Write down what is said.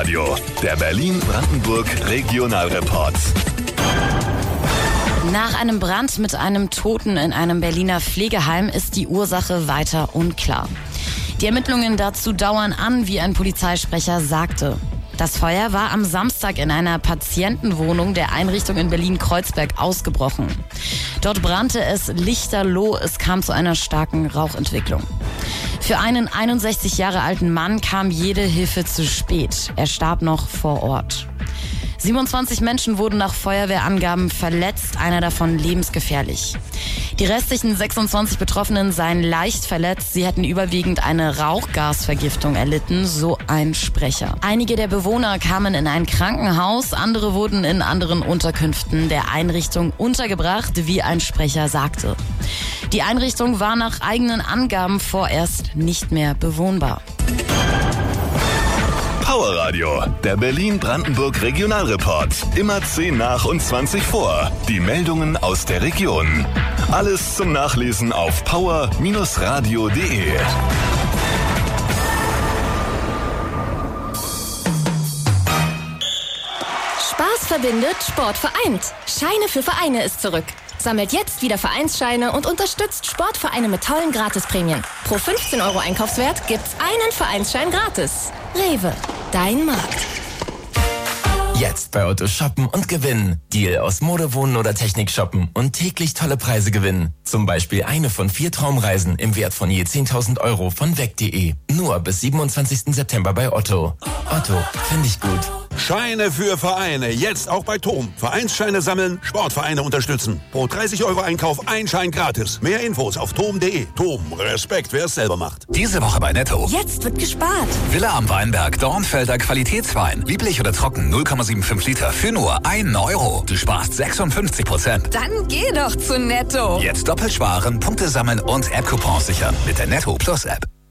Radio, der Berlin-Brandenburg Regionalreport. Nach einem Brand mit einem Toten in einem Berliner Pflegeheim ist die Ursache weiter unklar. Die Ermittlungen dazu dauern an, wie ein Polizeisprecher sagte. Das Feuer war am Samstag in einer Patientenwohnung der Einrichtung in Berlin-Kreuzberg ausgebrochen. Dort brannte es lichterloh, es kam zu einer starken Rauchentwicklung. Für einen 61 Jahre alten Mann kam jede Hilfe zu spät. Er starb noch vor Ort. 27 Menschen wurden nach Feuerwehrangaben verletzt, einer davon lebensgefährlich. Die restlichen 26 Betroffenen seien leicht verletzt. Sie hätten überwiegend eine Rauchgasvergiftung erlitten, so ein Sprecher. Einige der Bewohner kamen in ein Krankenhaus, andere wurden in anderen Unterkünften der Einrichtung untergebracht, wie ein Sprecher sagte. Die Einrichtung war nach eigenen Angaben vorerst nicht mehr bewohnbar. Power Radio, der Berlin-Brandenburg Regionalreport. Immer 10 nach und 20 vor. Die Meldungen aus der Region. Alles zum Nachlesen auf power-radio.de. Spaß verbindet, Sport vereint. Scheine für Vereine ist zurück. Sammelt jetzt wieder Vereinsscheine und unterstützt Sportvereine mit tollen Gratisprämien. Pro 15 € Einkaufswert gibt's einen Vereinsschein gratis. Rewe, dein Markt. Jetzt bei Otto shoppen und gewinnen. Deal aus Mode, Wohnen oder Technik shoppen und täglich tolle Preise gewinnen. Zum Beispiel eine von 4 Traumreisen im Wert von je 10.000 € von weg.de. Nur bis 27. September bei Otto. Otto, finde ich gut. Scheine für Vereine, jetzt auch bei TOM. Vereinsscheine sammeln, Sportvereine unterstützen. Pro 30 € Einkauf ein Schein gratis. Mehr Infos auf tom.de. TOM, Respekt, wer es selber macht. Diese Woche bei Netto. Jetzt wird gespart. Villa am Weinberg, Dornfelder Qualitätswein. Lieblich oder trocken, 0,75 Liter für nur 1 €. Du sparst 56%. Dann geh doch zu Netto. Jetzt doppelt sparen, Punkte sammeln und App-Coupons sichern mit der Netto Plus App.